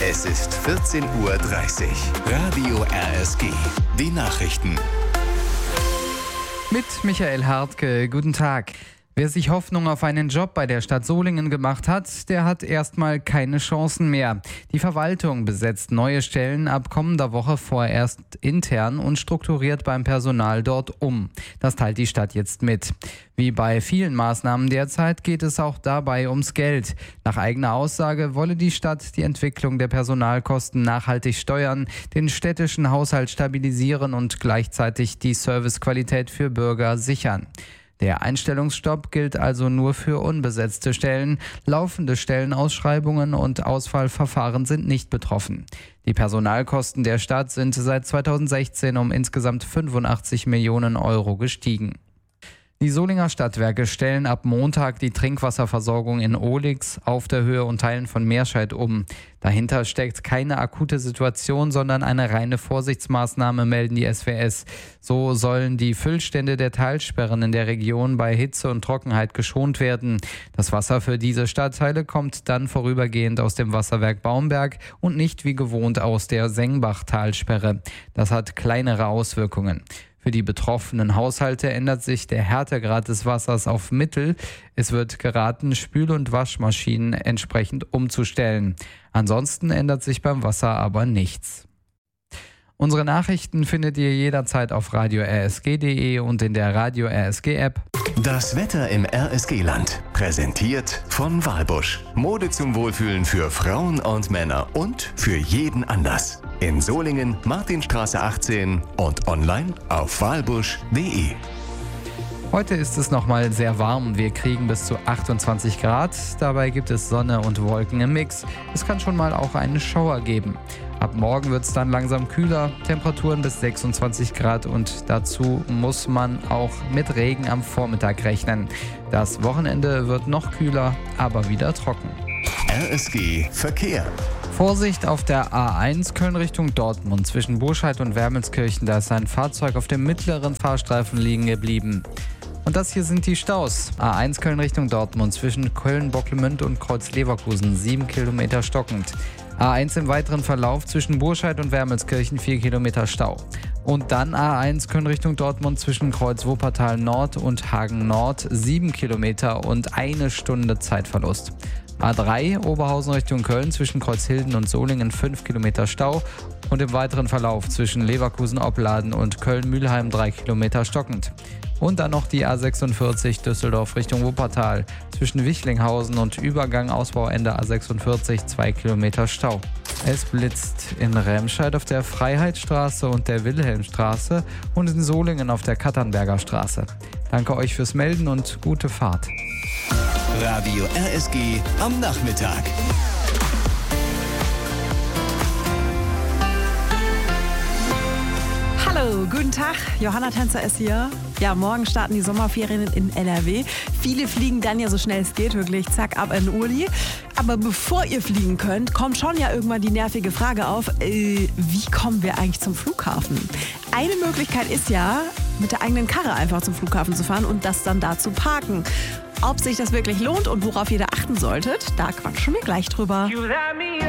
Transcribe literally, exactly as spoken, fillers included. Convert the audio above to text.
Es ist vierzehn Uhr dreißig. Radio R S G. Die Nachrichten. Mit Michael Hartke. Guten Tag. Wer sich Hoffnung auf einen Job bei der Stadt Solingen gemacht hat, der hat erstmal keine Chancen mehr. Die Verwaltung besetzt neue Stellen ab kommender Woche vorerst intern und strukturiert beim Personal dort um. Das teilt die Stadt jetzt mit. Wie bei vielen Maßnahmen derzeit geht es auch dabei ums Geld. Nach eigener Aussage wolle die Stadt die Entwicklung der Personalkosten nachhaltig steuern, den städtischen Haushalt stabilisieren und gleichzeitig die Servicequalität für Bürger sichern. Der Einstellungsstopp gilt also nur für unbesetzte Stellen. Laufende Stellenausschreibungen und Auswahlverfahren sind nicht betroffen. Die Personalkosten der Stadt sind seit zweitausendsechzehn um insgesamt fünfundachtzig Millionen Euro gestiegen. Die Solinger Stadtwerke stellen ab Montag die Trinkwasserversorgung in Ohlix, Auf der Höhe und Teilen von Meerscheid um. Dahinter steckt keine akute Situation, sondern eine reine Vorsichtsmaßnahme, melden die S W S. So sollen die Füllstände der Talsperren in der Region bei Hitze und Trockenheit geschont werden. Das Wasser für diese Stadtteile kommt dann vorübergehend aus dem Wasserwerk Baumberg und nicht wie gewohnt aus der Sengbach-Talsperre. Das hat kleinere Auswirkungen. Für die betroffenen Haushalte ändert sich der Härtegrad des Wassers auf Mittel. Es wird geraten, Spül- und Waschmaschinen entsprechend umzustellen. Ansonsten ändert sich beim Wasser aber nichts. Unsere Nachrichten findet ihr jederzeit auf radio r s g punkt d e und in der Radio R S G App. Das Wetter im R S G-Land. Präsentiert von Walbusch. Mode zum Wohlfühlen für Frauen und Männer und für jeden Anlass. In Solingen, Martinstraße achtzehn und online auf walbusch punkt d e. Heute ist es nochmal sehr warm. Wir kriegen bis zu achtundzwanzig Grad. Dabei gibt es Sonne und Wolken im Mix. Es kann schon mal auch einen Schauer geben. Ab morgen wird es dann langsam kühler. Temperaturen bis sechsundzwanzig Grad und dazu muss man auch mit Regen am Vormittag rechnen. Das Wochenende wird noch kühler, aber wieder trocken. R S G Verkehr. Vorsicht auf der A eins Köln Richtung Dortmund. Zwischen Burscheid und Wermelskirchen, da ist ein Fahrzeug auf dem mittleren Fahrstreifen liegen geblieben. Und das hier sind die Staus. A eins Köln Richtung Dortmund zwischen Köln-Bocklemünd und Kreuz-Leverkusen, sieben Kilometer stockend. A eins im weiteren Verlauf zwischen Burscheid und Wermelskirchen, vier Kilometer Stau. Und dann A eins Köln Richtung Dortmund zwischen Kreuz-Wuppertal Nord und Hagen Nord, sieben Kilometer und eine Stunde Zeitverlust. A drei Oberhausen Richtung Köln zwischen Kreuzhilden und Solingen, fünf Kilometer Stau. Und im weiteren Verlauf zwischen Leverkusen-Opladen und Köln-Mühlheim, drei Kilometer stockend. Und dann noch die A sechsundvierzig Düsseldorf Richtung Wuppertal. Zwischen Wichlinghausen und Übergang Ausbauende A sechsundvierzig, zwei Kilometer Stau. Es blitzt in Remscheid auf der Freiheitsstraße und der Wilhelmstraße und in Solingen auf der Katternberger Straße. Danke euch fürs Melden und gute Fahrt. Radio R S G am Nachmittag. Hallo, guten Tag. Johanna Tänzer ist hier. Ja, morgen starten die Sommerferien in N R W. Viele fliegen dann ja so schnell es geht, wirklich zack, ab in den Uli. Aber bevor ihr fliegen könnt, kommt schon ja irgendwann die nervige Frage auf, äh, wie kommen wir eigentlich zum Flughafen? Eine Möglichkeit ist ja, mit der eigenen Karre einfach zum Flughafen zu fahren und das dann da zu parken. Ob sich das wirklich lohnt und worauf ihr da achten solltet, da quatschen wir gleich drüber.